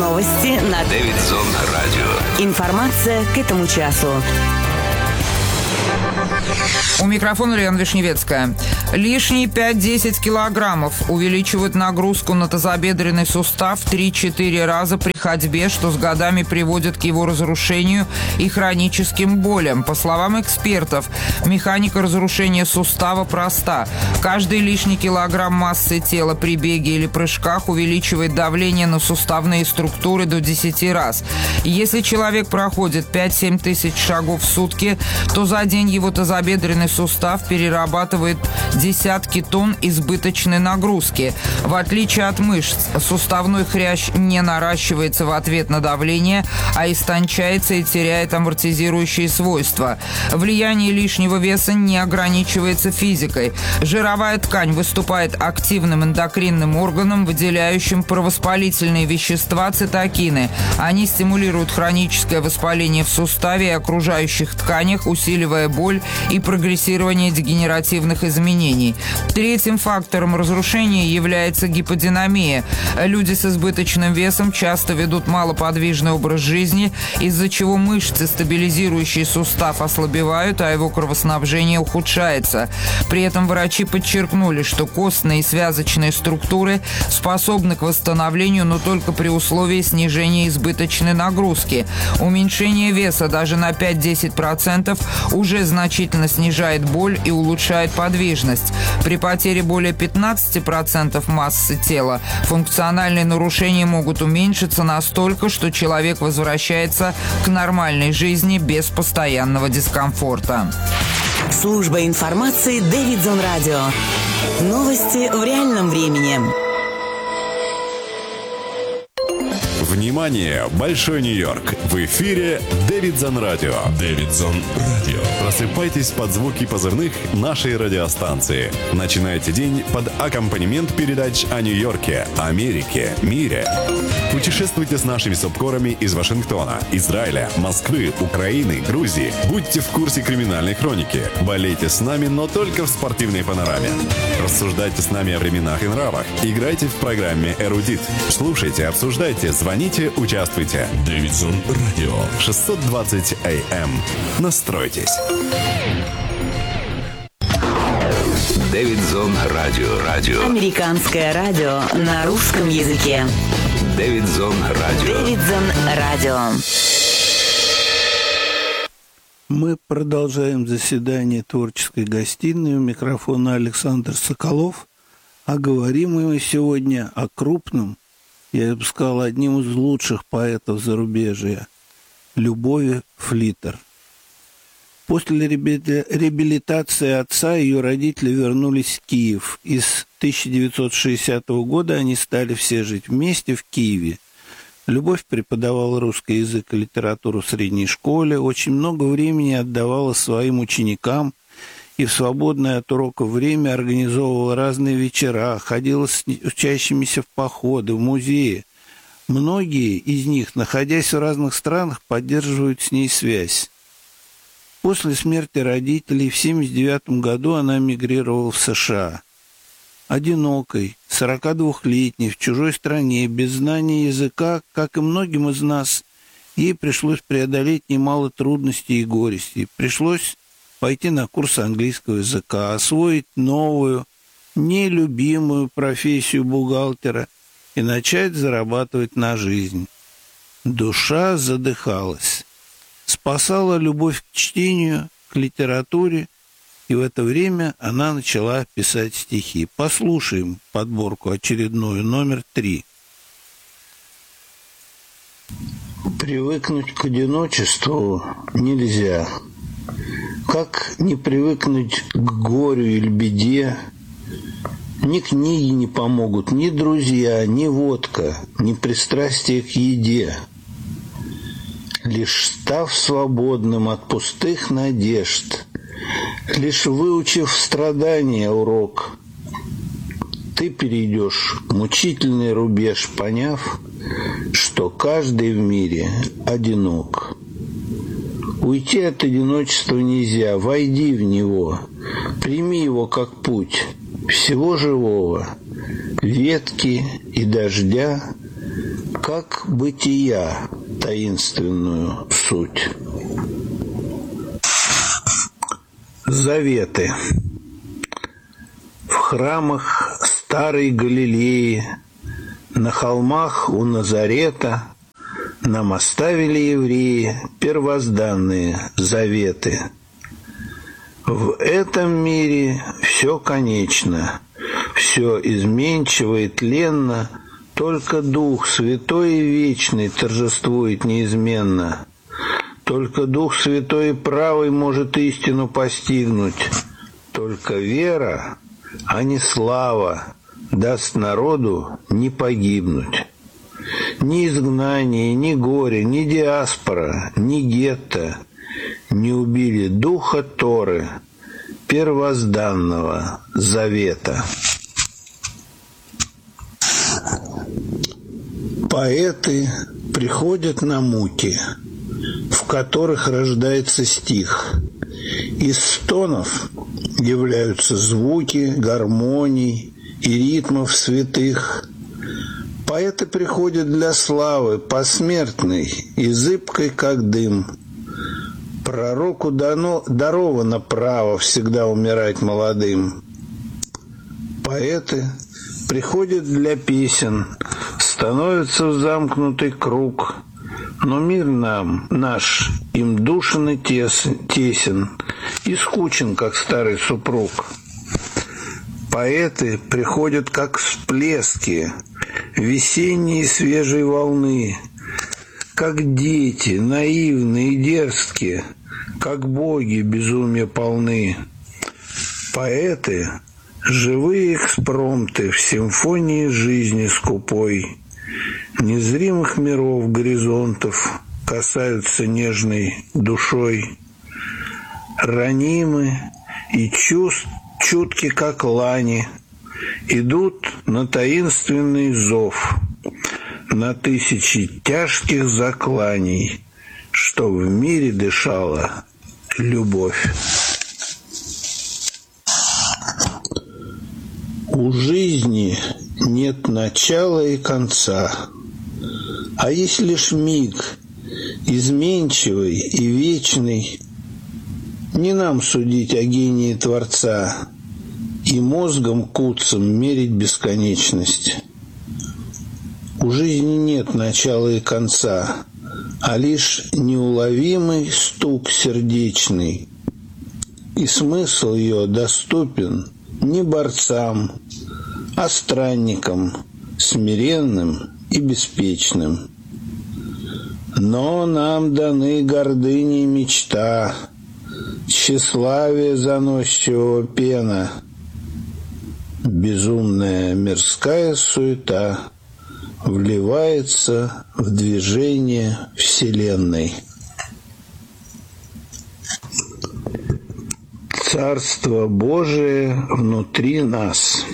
Новости на Дэвидсон Радио. Информация к этому часу. У микрофона Лена Вишневецкая. Лишние 5-10 килограммов увеличивают нагрузку на тазобедренный сустав 3-4 раза при ходьбе, что с годами приводит к его разрушению и хроническим болям. По словам экспертов, механика разрушения сустава проста. Каждый лишний килограмм массы тела при беге или прыжках увеличивает давление на суставные структуры до 10 раз. Если человек проходит 5-7 тысяч шагов в сутки, то за день его тазобедренный сустав перерабатывает десятки тонн избыточной нагрузки. В отличие от мышц, суставной хрящ не наращивается в ответ на давление, а истончается и теряет амортизирующие свойства. Влияние лишнего веса не ограничивается физикой. Жировая ткань выступает активным эндокринным органом, выделяющим провоспалительные вещества цитокины. Они стимулируют хроническое воспаление в суставе и окружающих тканях, усиливая боль и прогрессирование дегенеративных изменений. Третьим фактором разрушения является гиподинамия. Люди с избыточным весом часто ведут малоподвижный образ жизни, из-за чего мышцы, стабилизирующие сустав, ослабевают, а его кровоснабжение ухудшается. При этом врачи подчеркнули, что костные и связочные структуры способны к восстановлению, но только при условии снижения избыточной нагрузки. Уменьшение веса даже на 5-10% уже значительно снижает боль и улучшает подвижность. При потере более 15% массы тела функциональные нарушения могут уменьшиться настолько, что человек возвращается к нормальной жизни без постоянного дискомфорта. Служба информации Дэвидсон Радио. Новости в реальном времени. Внимание! Большой Нью-Йорк! В эфире Дэвидсон Радио. Дэвидсон Радио. Просыпайтесь под звуки позывных нашей радиостанции. Начинайте день под аккомпанемент передач о Нью-Йорке, Америке, мире. Путешествуйте с нашими субкорами из Вашингтона, Израиля, Москвы, Украины, Грузии. Будьте в курсе криминальной хроники. Болейте с нами, но только в спортивной панораме. Рассуждайте с нами о временах и нравах. Играйте в программе «Эрудит». Слушайте, обсуждайте, звоните, участвуйте. Дэвидсон Радио. 620 АМ. Настройтесь. Дэвидсон Радио. Американское радио на русском языке. Дэвидсон Радио. Дэвидсон Радио. Мы продолжаем заседание творческой гостиной. У микрофона Александр Соколов. А говорим мы сегодня о крупном, я бы сказал, одним из лучших поэтов зарубежья, Любови Флиттер. После реабилитации отца ее родители вернулись в Киев. И с 1960 года они стали все жить вместе в Киеве. Любовь преподавала русский язык и литературу в средней школе, очень много времени отдавала своим ученикам и в свободное от уроков время организовывала разные вечера, ходила с учащимися в походы, в музеи. Многие из них, находясь в разных странах, поддерживают с ней связь. После смерти родителей в 1979 году она эмигрировала в США. Одинокой, 42-летней, в чужой стране, без знания языка, как и многим из нас, ей пришлось преодолеть немало трудностей и горестей. Пришлось пойти на курсы английского языка, освоить новую, нелюбимую профессию бухгалтера и начать зарабатывать на жизнь. Душа задыхалась. Спасала любовь к чтению, к литературе, и в это время она начала писать стихи. Послушаем подборку очередную, номер 3. Привыкнуть к одиночеству нельзя. Как не привыкнуть к горю или беде? Ни книги не помогут, ни друзья, ни водка, ни пристрастие к еде. Лишь став свободным от пустых надежд, лишь выучив страдания урок, ты перейдешь мучительный рубеж, поняв, что каждый в мире одинок. Уйти от одиночества нельзя, войди в него, прими его как путь всего живого, ветки и дождя, как бытия таинственную суть. Заветы. В храмах старой Галилеи, на холмах у Назарета нам оставили евреи первозданные заветы. В этом мире все конечно, все изменчиво и тленно, только Дух Святой и Вечный торжествует неизменно. Только Дух Святой и правый может истину постигнуть. Только вера, а не слава, даст народу не погибнуть. Ни изгнание, ни горе, ни диаспора, ни гетто не убили духа Торы, первозданного завета. Поэты приходят на муки, в которых рождается стих. Из стонов являются звуки гармоний и ритмов святых. Поэты приходят для славы посмертной и зыбкой, как дым. Пророку даровано право всегда умирать молодым. Поэты приходят для песен, становятся в замкнутый круг, но мир наш им душен и тесен, и скучен, как старый супруг. Поэты приходят, как всплески весенней свежей волны, как дети, наивные и дерзкие, как боги безумия полны. Поэты — живые экспромты в симфонии жизни скупой. Незримых миров, горизонтов касаются нежной душой. Ранимы и чутки, как лани, идут на таинственный зов, на тысячи тяжких закланий, что в мире дышала любовь. У жизни нет начала и конца, а есть лишь миг, изменчивый и вечный. Не нам судить о гении Творца и мозгом куцым мерить бесконечность. У жизни нет начала и конца, а лишь неуловимый стук сердечный, и смысл ее доступен не борцам, а странникам, смиренным и беспечным. Но нам даны гордыня и мечта, тщеславие заносчивого пена, безумная мирская суета вливается в движение Вселенной. Царство Божие внутри нас.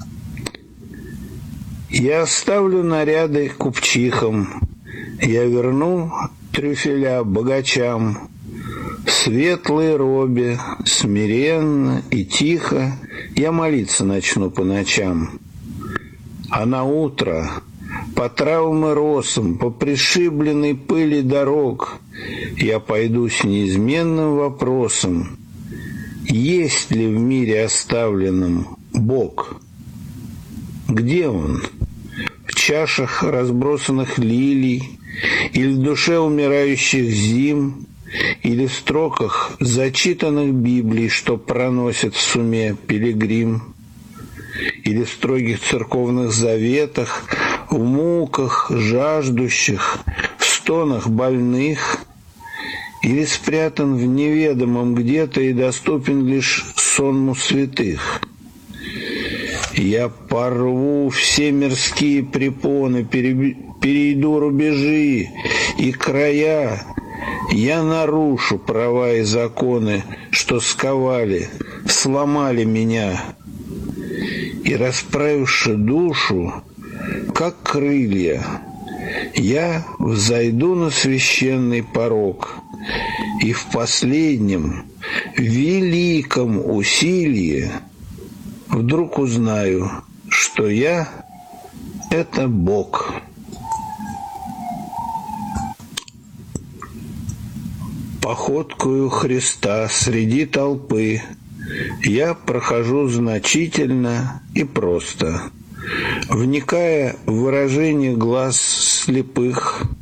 Я оставлю наряды купчихам, я верну трюфеля богачам. В светлой робе, смиренно и тихо я молиться начну по ночам. А на утро, по травам и росам, по пришибленной пыли дорог, я пойду с неизменным вопросом: есть ли в мире оставленном Бог? Где Он? В чашах разбросанных лилий, или в душе умирающих зим, или в строках зачитанных Библий, что проносит в суме пилигрим, или в строгих церковных заветах, в муках жаждущих, в стонах больных, или спрятан в неведомом где-то и доступен лишь сонму святых. Я порву все мирские препоны, перейду рубежи и края, я нарушу права и законы, что сковали, сломали меня, и, расправивши душу, как крылья, я взойду на священный порог, и в последнем великом усилии вдруг узнаю, что я — это Бог. походкою Христа среди толпы я прохожу значительно и просто, вникая в выражение глаз слепых,